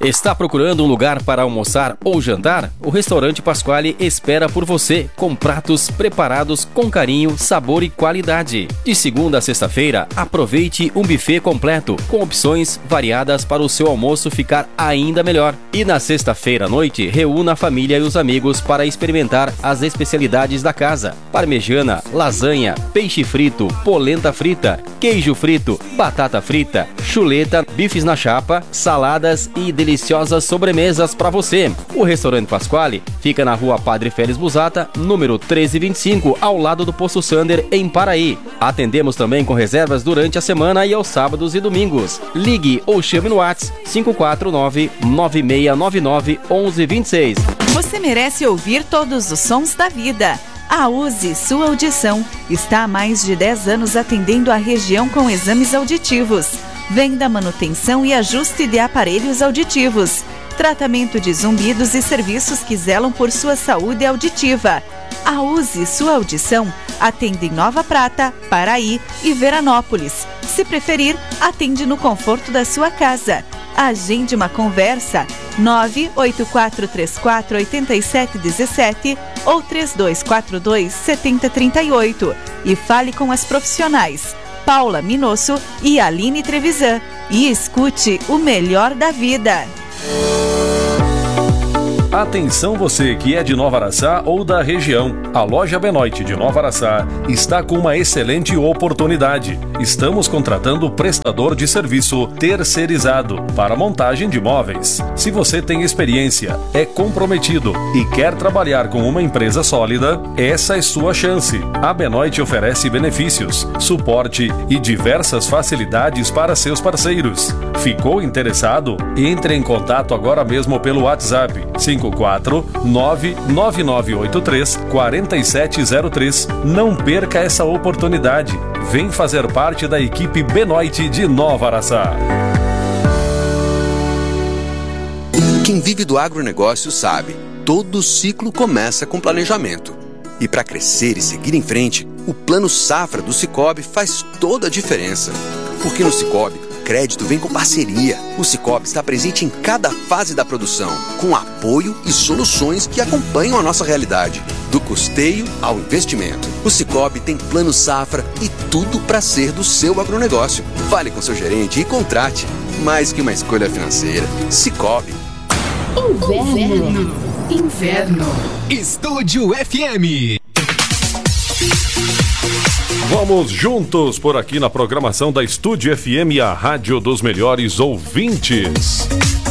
Está procurando um lugar para almoçar ou jantar? O Restaurante Pasquale espera por você, com pratos preparados com carinho, sabor e qualidade. De segunda a sexta-feira, aproveite um buffet completo, com opções variadas para o seu almoço ficar ainda melhor. E na sexta-feira à noite, reúna a família e os amigos para experimentar as especialidades da casa: parmegiana, lasanha, peixe frito, polenta frita, queijo frito, batata frita, chuleta, bifes na chapa, saladas e deliciosas sobremesas para você. O Restaurante Pasquale fica na Rua Padre Félix Busata, número 1325, ao lado do Posto Sander, em Paraí. Atendemos também com reservas durante a semana e aos sábados e domingos. Ligue ou chame no WhatsApp 549-9699-1126. Você merece ouvir todos os sons da vida. A Use Sua Audição está há mais de 10 anos atendendo a região com exames auditivos, venda, manutenção e ajuste de aparelhos auditivos, tratamento de zumbidos e serviços que zelam por sua saúde auditiva. A Use Sua Audição atende em Nova Prata, Paraí e Veranópolis. Se preferir, atende no conforto da sua casa. Agende uma conversa 984348717 ou 3242-7038 e fale com as profissionais Paula Minosso e Aline Trevisan e escute o melhor da vida. Atenção você que é de Nova Araçá ou da região. A loja Benoit de Nova Araçá está com uma excelente oportunidade. Estamos contratando prestador de serviço terceirizado para montagem de móveis. Se você tem experiência, é comprometido e quer trabalhar com uma empresa sólida, essa é sua chance. A Benoit oferece benefícios, suporte e diversas facilidades para seus parceiros. Ficou interessado? Entre em contato agora mesmo pelo WhatsApp 549-9983-4703. Não perca essa oportunidade. Vem fazer parte da equipe Benoit de Nova Araçá. Quem vive do agronegócio sabe, todo ciclo começa com planejamento. E para crescer e seguir em frente, o Plano Safra do Sicoob faz toda a diferença. Porque no Sicoob, crédito vem com parceria. O Sicoob está presente em cada fase da produção, com apoio e soluções que acompanham a nossa realidade, do custeio ao investimento. O Sicoob tem Plano Safra e tudo para ser do seu agronegócio. Fale com seu gerente e contrate. Mais que uma escolha financeira, Sicoob. Inverno. Estúdio FM. Vamos juntos por aqui na programação da Estúdio FM, a rádio dos melhores ouvintes.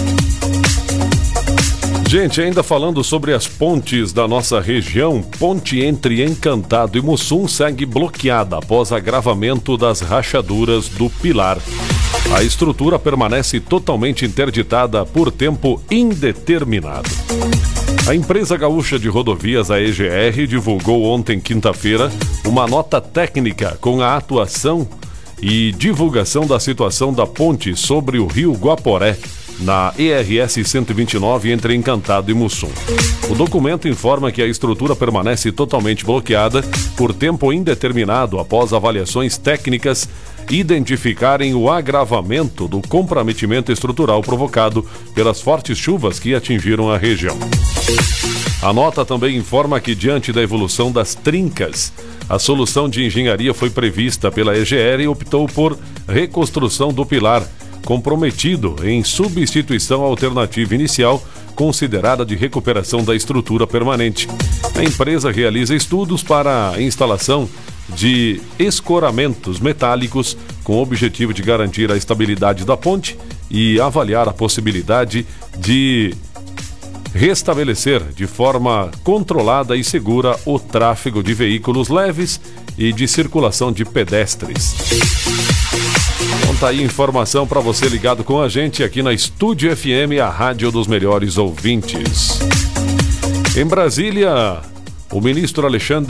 Gente, ainda falando sobre as pontes da nossa região, ponte entre Encantado e Mussum segue bloqueada após agravamento das rachaduras do pilar. A estrutura permanece totalmente interditada por tempo indeterminado. A empresa gaúcha de rodovias, a EGR, divulgou ontem, quinta-feira, uma nota técnica com a atuação e divulgação da situação da ponte sobre o rio Guaporé, na ERS 129 entre Encantado e Mussum. O documento informa que a estrutura permanece totalmente bloqueada por tempo indeterminado após avaliações técnicas identificarem o agravamento do comprometimento estrutural provocado pelas fortes chuvas que atingiram a região. A nota também informa que, diante da evolução das trincas, a solução de engenharia foi prevista pela EGR e optou por reconstrução do pilar, comprometido em substituição à alternativa inicial, considerada de recuperação da estrutura permanente. A empresa realiza estudos para a instalação de escoramentos metálicos com o objetivo de garantir a estabilidade da ponte e avaliar a possibilidade de restabelecer de forma controlada e segura o tráfego de veículos leves e de circulação de pedestres. Então tá aí informação para você ligado com a gente aqui na Estúdio FM, a rádio dos melhores ouvintes. Em Brasília, o ministro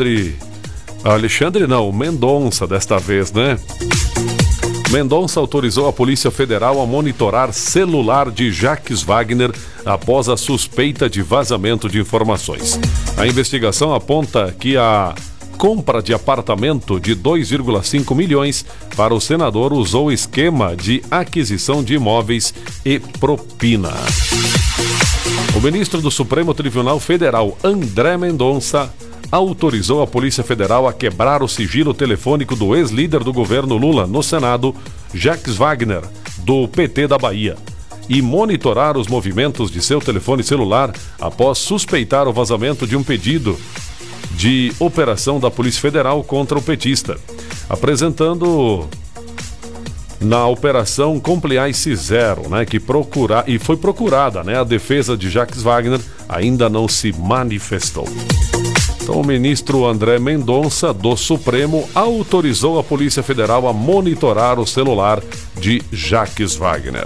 Mendonça desta vez, né? Mendonça autorizou a Polícia Federal a monitorar celular de Jacques Wagner após a suspeita de vazamento de informações. A investigação aponta que a compra de apartamento de 2,5 milhões para o senador usou esquema de aquisição de imóveis e propina. O ministro do Supremo Tribunal Federal, André Mendonça, autorizou a Polícia Federal a quebrar o sigilo telefônico do ex-líder do governo Lula no Senado, Jacques Wagner, do PT da Bahia, e monitorar os movimentos de seu telefone celular após suspeitar o vazamento de um pedido de operação da Polícia Federal contra o petista, apresentando na Operação Compliance Zero, que foi procurada, a defesa de Jacques Wagner ainda não se manifestou. Então, o ministro André Mendonça, do Supremo, autorizou a Polícia Federal a monitorar o celular de Jacques Wagner.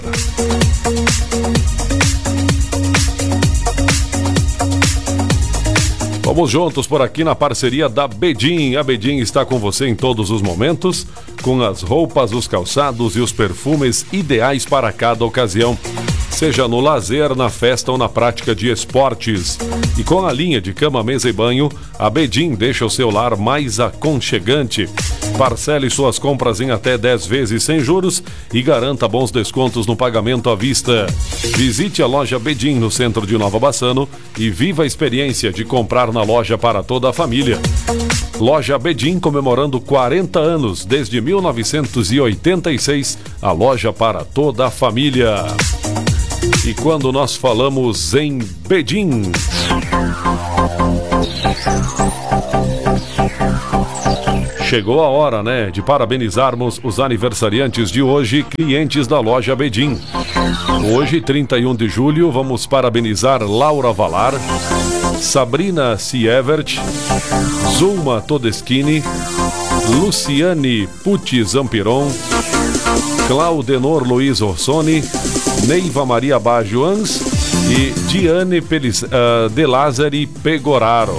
Vamos juntos por aqui na parceria da Bedin. A Bedin está com você em todos os momentos, com as roupas, os calçados e os perfumes ideais para cada ocasião. Seja no lazer, na festa ou na prática de esportes. E com a linha de cama, mesa e banho, a Bedin deixa o seu lar mais aconchegante. Parcele suas compras em até 10 vezes sem juros e garanta bons descontos no pagamento à vista. Visite a loja Bedin no centro de Nova Bassano e viva a experiência de comprar na loja para toda a família. Loja Bedin comemorando 40 anos, desde 1986, a loja para toda a família. E quando nós falamos em Bedin, chegou a hora, de parabenizarmos os aniversariantes de hoje, clientes da loja Bedin. Hoje, 31 de julho, vamos parabenizar Laura Valar, Sabrina Sievert, Zulma Todeschini, Luciane Pucci Zampiron, Claudenor Luiz Orsoni, Neiva Maria Bajuans e Diane de Lázari Pegoraro.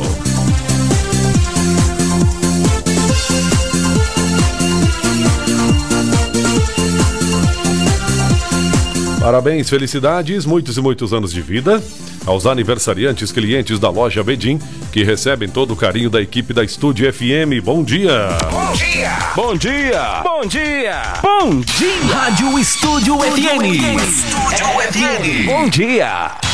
Parabéns, felicidades, muitos e muitos anos de vida aos aniversariantes clientes da loja Bedin, que recebem todo o carinho da equipe da Estúdio FM. Bom dia! Bom dia! Bom dia! Bom dia! Bom dia! Rádio Estúdio FM! Bom dia!